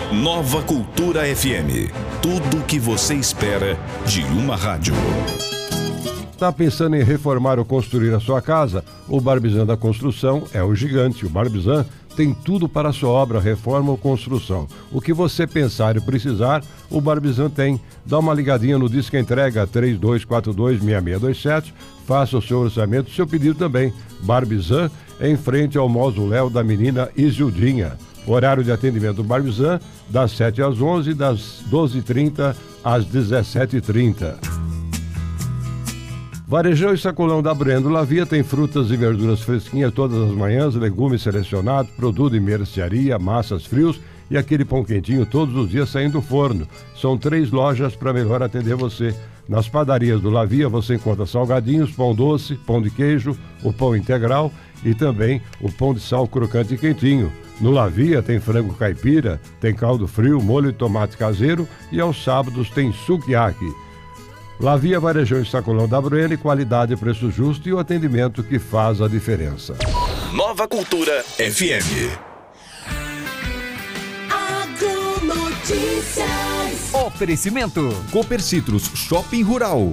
Nova Cultura FM. Tudo o que você espera de uma rádio. Está pensando em reformar ou construir a sua casa? O Barbizan da Construção é o gigante. O Barbizan tem tudo para a sua obra, reforma ou construção. O que você pensar e precisar, o Barbizan tem. Dá uma ligadinha no Disque Entrega 3242-6627. Faça o seu orçamento, seu pedido também. Barbizan, em frente ao mausoléu da menina Isildinha. Horário de atendimento do Barbizan, das 7 às 11, das 12h30 às 17h30. Varejão e Sacolão da Brendo Lavia tem frutas e verduras fresquinhas todas as manhãs, legumes selecionados, produto de mercearia, massas frios e aquele pão quentinho todos os dias saindo do forno. São 3 lojas para melhor atender você. Nas padarias do Lavia você encontra salgadinhos, pão doce, pão de queijo, o pão integral e também o pão de sal crocante e quentinho. No Lavia tem frango caipira, tem caldo frio, molho de tomate caseiro e aos sábados tem sukiyaki. Lavia, Varejão e Sacolão da Breno, qualidade, preço justo e o atendimento que faz a diferença. Nova Cultura FM. Agronotícias. Oferecimento Copercitros Shopping Rural.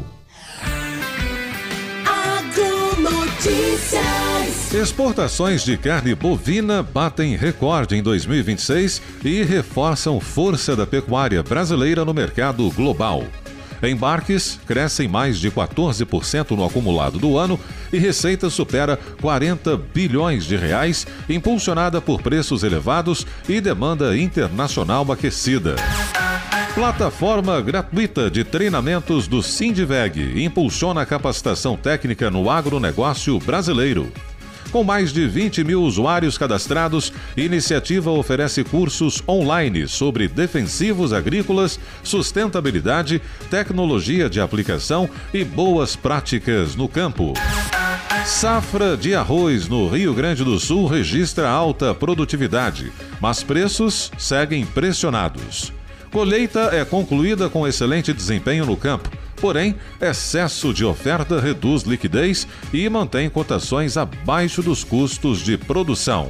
Agronotícias. Exportações de carne bovina batem recorde em 2026 e reforçam força da pecuária brasileira no mercado global. Embarques crescem mais de 14% no acumulado do ano e receita supera 40 bilhões de reais, impulsionada por preços elevados e demanda internacional aquecida. Plataforma gratuita de treinamentos do Sindiveg impulsiona a capacitação técnica no agronegócio brasileiro. Com mais de 20 mil usuários cadastrados, a iniciativa oferece cursos online sobre defensivos agrícolas, sustentabilidade, tecnologia de aplicação e boas práticas no campo. Safra de arroz no Rio Grande do Sul registra alta produtividade, mas preços seguem pressionados. Colheita é concluída com excelente desempenho no campo. Porém, excesso de oferta reduz liquidez e mantém cotações abaixo dos custos de produção.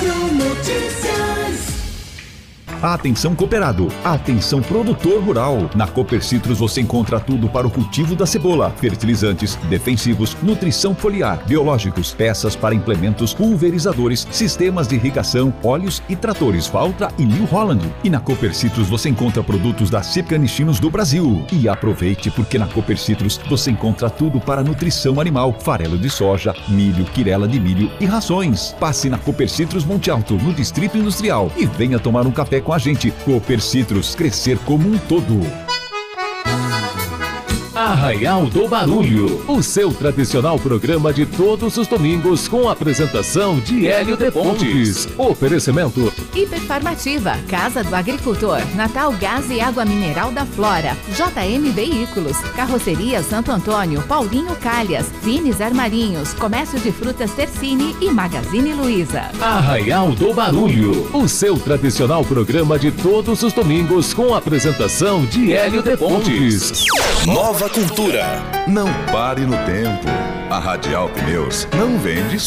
Atenção cooperado, atenção produtor rural. Na Copercitros você encontra tudo para o cultivo da cebola, fertilizantes, defensivos, nutrição foliar, biológicos, peças para implementos, pulverizadores, sistemas de irrigação, óleos e tratores Valtra e New Holland. E na Copercitros você encontra produtos da Canichinos do Brasil. E aproveite porque na Copercitros você encontra tudo para nutrição animal, farelo de soja, milho, quirela de milho e rações. Passe na Copercitros Monte Alto, no Distrito Industrial e venha tomar um café com a gente. Copercitros, crescer como um todo. Arraial do Barulho, o seu tradicional programa de todos os domingos com a apresentação de Hélio de Pontes. Oferecimento Hiperfarmativa, Casa do Agricultor, Natal Gás e Água Mineral da Flora, JM Veículos, Carroceria Santo Antônio, Paulinho Calhas, Fines Armarinhos, Comércio de Frutas Tercini e Magazine Luiza. Arraial do Barulho, o seu tradicional programa de todos os domingos com a apresentação de Hélio de Pontes. Nova Cultura. Não pare no tempo. A Radial Pneus não vende